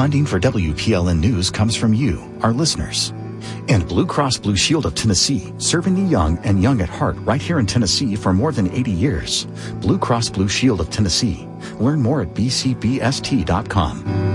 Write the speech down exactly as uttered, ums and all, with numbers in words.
Funding for W P L N News comes from you, our listeners. And Blue Cross Blue Shield of Tennessee, serving the young and young at heart right here in Tennessee for more than eighty years. Blue Cross Blue Shield of Tennessee. Learn more at b c b s t dot com.